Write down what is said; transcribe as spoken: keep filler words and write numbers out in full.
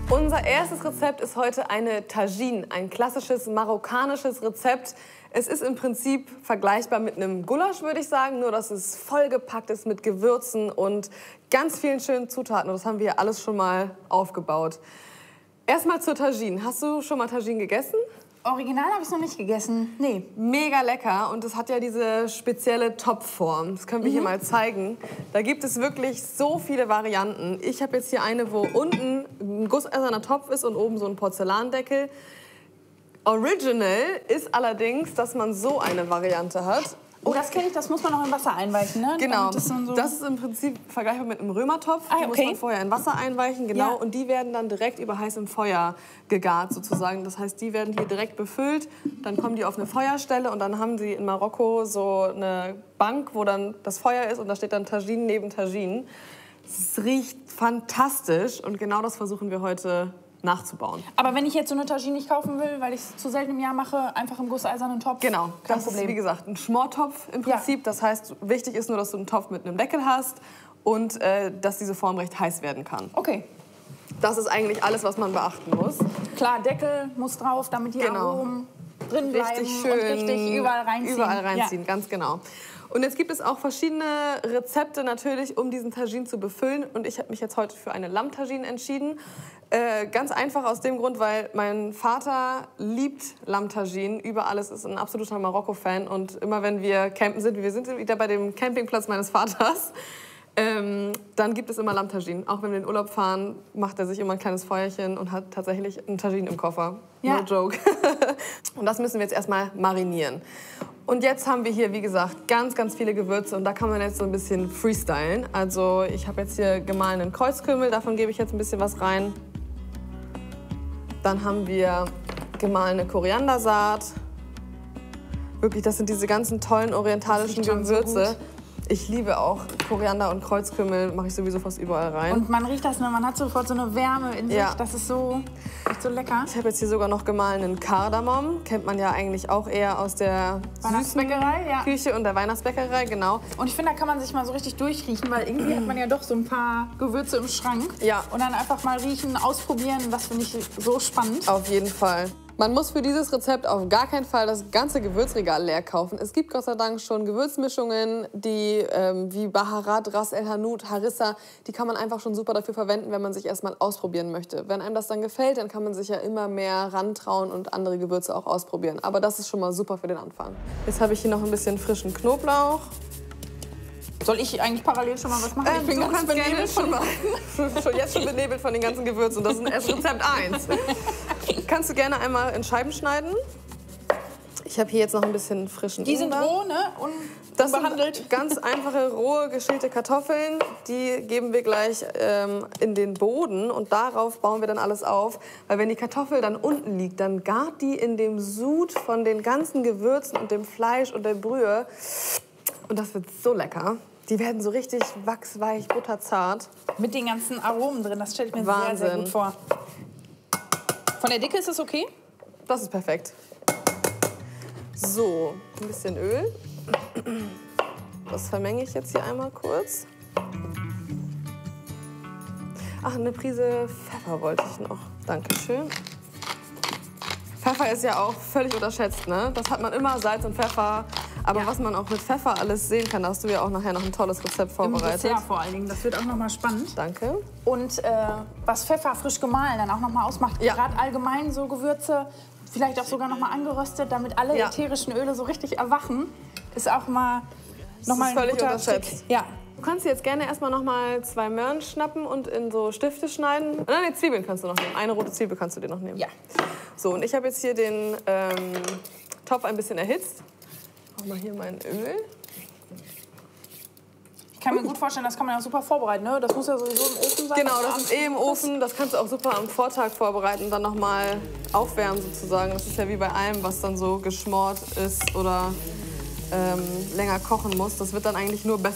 Unser erstes Rezept ist heute eine Tagine, ein klassisches marokkanisches Rezept. Es ist im Prinzip vergleichbar mit einem Gulasch, würde ich sagen, nur dass es vollgepackt ist mit Gewürzen und ganz vielen schönen Zutaten. Und das haben wir alles schon mal aufgebaut. Erstmal zur Tagine. Hast du schon mal Tagine gegessen? Original habe ich noch nicht gegessen. Nee. Mega lecker und es hat ja diese spezielle Topfform. Das können wir mhm. hier mal zeigen. Da gibt es wirklich so viele Varianten. Ich habe jetzt hier eine, wo unten ein gusseiserner Topf ist und oben so ein Porzellandeckel. Original ist allerdings, dass man so eine Variante hat. Oh, das kenne ich, das muss man noch in Wasser einweichen, ne? Genau, das, so das ist im Prinzip vergleichbar mit einem Römertopf. Ah, okay. Die muss man vorher in Wasser einweichen, genau. Ja. Und die werden dann direkt über heißem Feuer gegart sozusagen. Das heißt, die werden hier direkt befüllt, dann kommen die auf eine Feuerstelle und dann haben sie in Marokko so eine Bank, wo dann das Feuer ist und da steht dann Tagine neben Tagine. Es riecht fantastisch und genau das versuchen wir heute nachzubauen. Aber wenn ich jetzt so eine Tagine nicht kaufen will, weil ich es zu selten im Jahr mache, einfach im gusseisernen Topf? Genau, kein das Problem. ist wie gesagt ein Schmortopf im Prinzip. Ja. Das heißt, wichtig ist nur, dass du einen Topf mit einem Deckel hast und äh, dass diese Form recht heiß werden kann. Okay. Das ist eigentlich alles, was man beachten muss. Klar, Deckel muss drauf, damit die genau. Aromen drin bleiben richtig schön und richtig überall reinziehen. Überall reinziehen, ja. ganz genau. Und jetzt gibt es auch verschiedene Rezepte natürlich, um diesen Tagine zu befüllen. Und ich habe mich jetzt heute für eine Lammtagine entschieden. Äh, ganz einfach aus dem Grund, weil mein Vater liebt Lammtagine über alles, ist ein absoluter Marokko-Fan. Und immer wenn wir campen sind, wir sind wieder bei dem Campingplatz meines Vaters, ähm, dann gibt es immer Lammtagine. Auch wenn wir in den Urlaub fahren, macht er sich immer ein kleines Feuerchen und hat tatsächlich einen Tagine im Koffer. Ja. No joke. Und das müssen wir jetzt erstmal marinieren. Und jetzt haben wir hier, wie gesagt, ganz, ganz viele Gewürze und da kann man jetzt so ein bisschen freestylen. Also ich habe jetzt hier gemahlenen Kreuzkümmel, davon gebe ich jetzt ein bisschen was rein. Dann haben wir gemahlene Koriandersaat. Wirklich, das sind diese ganzen tollen orientalischen Gewürze. So ich liebe auch Koriander und Kreuzkümmel, mache ich sowieso fast überall rein. Und man riecht das, man hat sofort so eine Wärme in sich, ja. das ist so, echt so lecker. Ich habe jetzt hier sogar noch gemahlenen Kardamom, kennt man ja eigentlich auch eher aus der Weihnachtsbäckerei, ja. Küche und der Weihnachtsbäckerei, genau. Und ich finde, da kann man sich mal so richtig durchriechen, weil irgendwie hat man ja doch so ein paar Gewürze im Schrank. Ja. Und dann einfach mal riechen, ausprobieren, das finde ich so spannend. Auf jeden Fall. Man muss für dieses Rezept auf gar keinen Fall das ganze Gewürzregal leer kaufen. Es gibt Gott sei Dank schon Gewürzmischungen, die ähm, wie Baharat, Ras El Hanout, Harissa, die kann man einfach schon super dafür verwenden, wenn man sich erstmal ausprobieren möchte. Wenn einem das dann gefällt, dann kann man sich ja immer mehr rantrauen und andere Gewürze auch ausprobieren. Aber das ist schon mal super für den Anfang. Jetzt habe ich hier noch ein bisschen frischen Knoblauch. Soll ich eigentlich parallel schon mal was machen? Ähm, ich bin du ganz kannst gerne schon, mal, schon jetzt schon benebelt von den ganzen Gewürzen. Das ist erst Rezept eins. Kannst du gerne einmal in Scheiben schneiden. Ich habe hier jetzt noch ein bisschen frischen Die sind Ingwer. roh, ne? Und das behandelt. sind ganz einfache, rohe, geschälte Kartoffeln. Die geben wir gleich ähm, in den Boden und darauf bauen wir dann alles auf. Weil wenn die Kartoffel dann unten liegt, dann gart die in dem Sud von den ganzen Gewürzen und dem Fleisch und der Brühe. Und das wird so lecker. Die werden so richtig wachsweich, butterzart. Mit den ganzen Aromen drin, das stelle ich mir Wahnsinn. sehr, sehr gut vor. Von der Dicke ist es okay? Das ist perfekt. So, ein bisschen Öl. Das vermenge ich jetzt hier einmal kurz. Ach, eine Prise Pfeffer wollte ich noch. Dankeschön. Pfeffer ist ja auch völlig unterschätzt, ne? Das hat man immer, Salz und Pfeffer. Aber ja. was man auch mit Pfeffer alles sehen kann, da hast du ja auch nachher noch ein tolles Rezept vorbereitet. Im Dessert vor allen Dingen, das wird auch noch mal spannend. Danke. Und äh, was Pfeffer frisch gemahlen dann auch noch mal ausmacht, ja. gerade allgemein so Gewürze, vielleicht auch sogar noch mal angeröstet, damit alle ja. ätherischen Öle so richtig erwachen, ist auch mal noch mal ein völlig guter unterschätzt. Trick. Ja. Du kannst jetzt gerne erstmal noch mal zwei Möhren schnappen und in so Stifte schneiden. Und dann die Zwiebeln kannst du noch nehmen. Eine rote Zwiebel kannst du dir noch nehmen. Ja. So, und ich habe jetzt hier den ähm, Topf ein bisschen erhitzt. Mach mal hier mein Öl. Ich kann mir gut vorstellen, das kann man ja super vorbereiten, ne? Das muss ja sowieso im Ofen sein. Genau, das ist eh im Ofen. Das kannst du auch super am Vortag vorbereiten und dann noch mal aufwärmen sozusagen. Das ist ja wie bei allem, was dann so geschmort ist oder ähm, länger kochen muss. Das wird dann eigentlich nur besser,